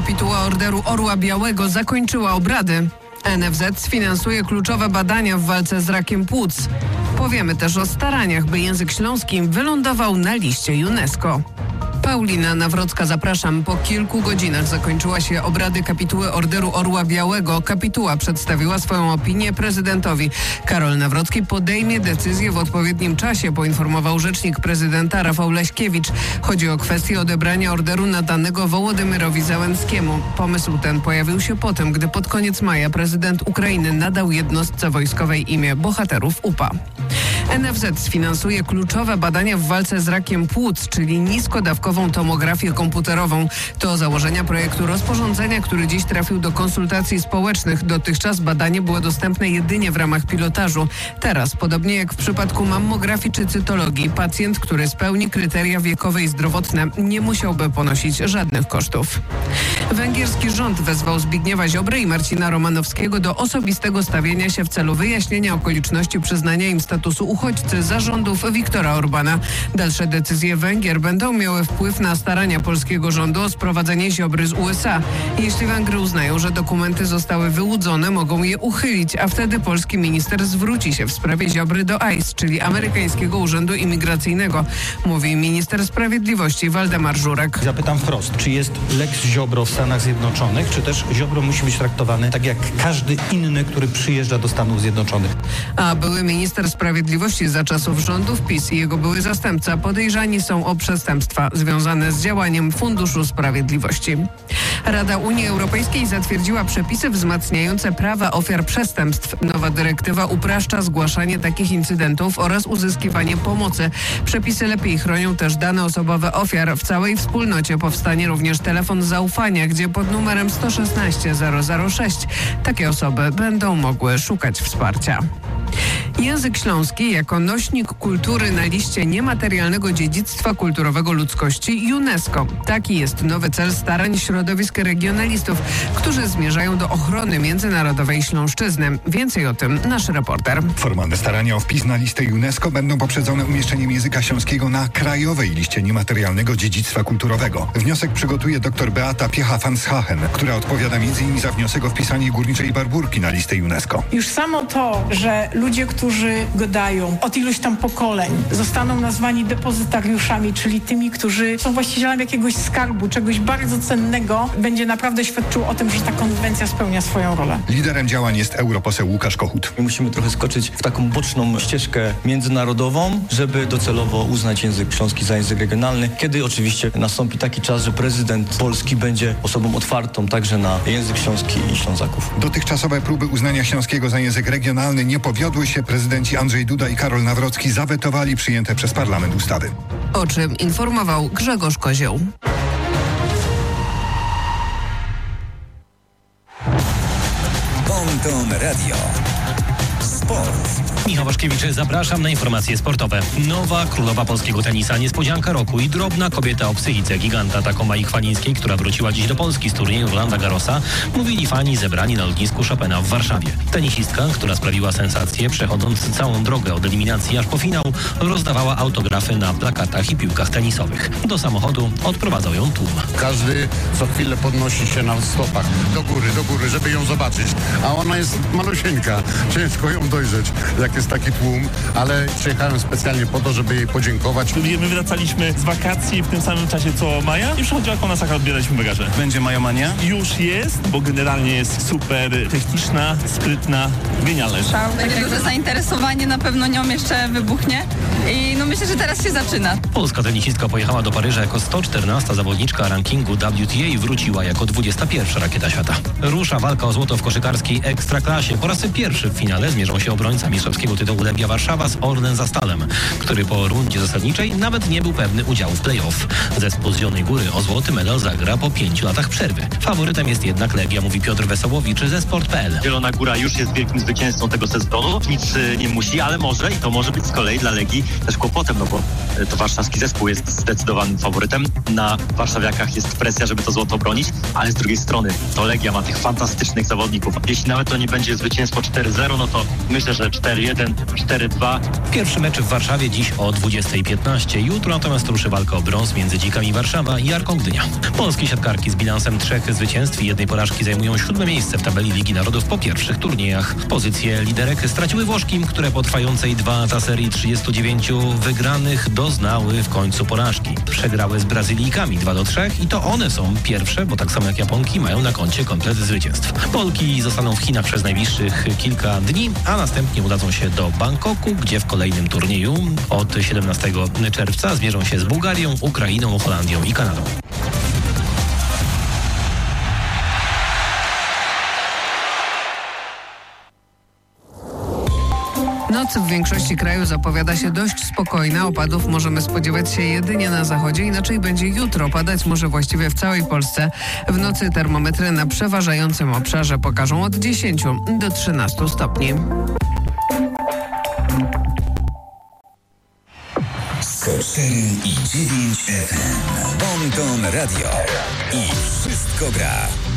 Kapituła Orderu Orła Białego zakończyła obrady. NFZ sfinansuje kluczowe badania w walce z rakiem płuc. Powiemy też o staraniach, by język śląski wylądował na liście UNESCO. Paulina Nawrocka, zapraszam. Po kilku godzinach zakończyła się obrady Kapituły Orderu Orła Białego. Kapituła przedstawiła swoją opinię prezydentowi. Karol Nawrocki podejmie decyzję w odpowiednim czasie, poinformował rzecznik prezydenta Rafał Leśkiewicz. Chodzi o kwestię odebrania orderu nadanego Wołodymyrowi Zełenskiemu. Pomysł ten pojawił się potem, gdy pod koniec maja prezydent Ukrainy nadał jednostce wojskowej imię bohaterów UPA. NFZ sfinansuje kluczowe badania w walce z rakiem płuc, czyli niskodawkową tomografię komputerową. To założenia projektu rozporządzenia, który dziś trafił do konsultacji społecznych. Dotychczas badanie było dostępne jedynie w ramach pilotażu. Teraz, podobnie jak w przypadku mammografii czy cytologii, pacjent, który spełni kryteria wiekowe i zdrowotne, nie musiałby ponosić żadnych kosztów. Węgierski rząd wezwał Zbigniewa Ziobrę i Marcina Romanowskiego do osobistego stawienia się w celu wyjaśnienia okoliczności przyznania im statusu uchodźcy za rządów Viktora Orbana. Dalsze decyzje Węgier będą miały wpływ na starania polskiego rządu o sprowadzenie Ziobry z USA. Jeśli Węgry uznają, że dokumenty zostały wyłudzone, mogą je uchylić, a wtedy polski minister zwróci się w sprawie Ziobry do ICE, czyli amerykańskiego urzędu imigracyjnego, mówi minister sprawiedliwości Waldemar Żurek. Zapytam wprost, czy jest Lex Ziobro w Stanach Zjednoczonych, czy też Ziobro musi być traktowany tak jak każdy inny, który przyjeżdża do Stanów Zjednoczonych? A były minister sprawiedliwości za czasów rządów PiS i jego były zastępca podejrzani są o przestępstwa związane z działaniem Funduszu Sprawiedliwości. Rada Unii Europejskiej zatwierdziła przepisy wzmacniające prawa ofiar przestępstw. Nowa dyrektywa upraszcza zgłaszanie takich incydentów oraz uzyskiwanie pomocy. Przepisy lepiej chronią też dane osobowe ofiar. W całej wspólnocie powstanie również telefon zaufania, gdzie pod numerem 116 006 takie osoby będą mogły szukać wsparcia. Język śląski jako nośnik kultury na liście niematerialnego dziedzictwa kulturowego ludzkości UNESCO. Taki jest nowy cel starań środowisk regionalistów, którzy zmierzają do ochrony międzynarodowej śląszczyzny. Więcej o tym nasz reporter. Formalne starania o wpis na listę UNESCO będą poprzedzone umieszczeniem języka śląskiego na krajowej liście niematerialnego dziedzictwa kulturowego. Wniosek przygotuje dr Beata Piecha-Fanshagen, która odpowiada m.in. za wniosek o wpisanie Górniczej Barbórki na listę UNESCO. Już samo to, że ludzie, którzy gadają od iluś tam pokoleń, zostaną nazwani depozytariuszami, czyli tymi, którzy są właścicielami jakiegoś skarbu, czegoś bardzo cennego, będzie naprawdę świadczył o tym, że ta konwencja spełnia swoją rolę. Liderem działań jest europoseł Łukasz Kochut. My musimy trochę skoczyć w taką boczną ścieżkę międzynarodową, żeby docelowo uznać język śląski za język regionalny, kiedy oczywiście nastąpi taki czas, że prezydent Polski będzie osobą otwartą także na język śląski i Ślązaków. Dotychczasowe próby uznania śląskiego za język regionalny nie powiodły się. Prezydenci Andrzej Duda i Karol Nawrocki zawetowali przyjęte przez parlament ustawy. O czym informował Grzegorz Kozioł. Ponton Radio. Sport. Michał Waszkiewicz, zapraszam na informacje sportowe. Nowa królowa polskiego tenisa, niespodzianka roku i drobna kobieta o psychice giganta. Taką Mai Chwalińskiej, która wróciła dziś do Polski z turnieju Rolanda Garrosa, mówili fani zebrani na lotnisku Chopina w Warszawie. Tenisistka, która sprawiła sensację, przechodząc całą drogę od eliminacji aż po finał, rozdawała autografy na plakatach i piłkach tenisowych. Do samochodu odprowadzał ją tłum. Każdy co chwilę podnosi się na stopach do góry, żeby ją zobaczyć. A ona jest malusieńka, ciężko ją dojrzeć, jak jest taki tłum, ale przyjechałem specjalnie po to, żeby jej podziękować. My wracaliśmy z wakacji w tym samym czasie co Maja i przychodziła koło nas, jak odbieraliśmy bagaże. Będzie Majomania? Już jest, bo generalnie jest super techniczna, sprytna, genialna. Takie duże zainteresowanie na pewno nią jeszcze wybuchnie i myślę, że teraz się zaczyna. Polska tenisistka pojechała do Paryża jako 114 zawodniczka rankingu WTA i wróciła jako 21 rakieta świata. Rusza walka o złoto w koszykarskiej ekstraklasie. Po raz pierwszy w finale zmierzą się obrońca mistrzowskiego tytułu Legia Warszawa z Orlen Zastalem, który po rundzie zasadniczej nawet nie był pewny udziału w play-off. Zespół z Zielonej Góry o złoty medal zagra po 5 latach przerwy. Faworytem jest jednak Legia, mówi Piotr Wesołowicz ze Sport.pl. Zielona Góra już jest wielkim zwycięzcą tego sezonu. Nic nie musi, ale może i to może być z kolei dla Legii też kłopotem, bo to warszawski zespół jest zdecydowanym faworytem. Na warszawiakach jest presja, żeby to złoto bronić, ale z drugiej strony to Legia ma tych fantastycznych zawodników. Jeśli nawet to nie będzie zwycięstwo 4-0, no to myślę, że 4-1 1, 4-2. Pierwszy mecz w Warszawie dziś o 20:15. Jutro natomiast ruszy walka o brąz między Dzikami Warszawa i Arką Gdynia. Polskie siatkarki z bilansem 3 zwycięstw i 1 porażki zajmują 7. miejsce w tabeli Ligi Narodów po pierwszych turniejach. Pozycje liderek straciły Włoszki, które po trwającej 2 lata serii 39 wygranych doznały w końcu porażki. Przegrały z Brazylijkami 2-3 i to one są pierwsze, bo tak samo jak Japonki mają na koncie komplet zwycięstw. Polki zostaną w Chinach przez najbliższych kilka dni, a następnie udadzą się do Bangkoku, gdzie w kolejnym turnieju od 17 czerwca zmierzą się z Bułgarią, Ukrainą, Holandią i Kanadą. Noc w większości kraju zapowiada się dość spokojna. Opadów możemy spodziewać się jedynie na zachodzie, inaczej będzie jutro. Padać może właściwie w całej Polsce. W nocy termometry na przeważającym obszarze pokażą od 10 do 13 stopni. 104,9 FM. Bon Ton Radio. I wszystko gra.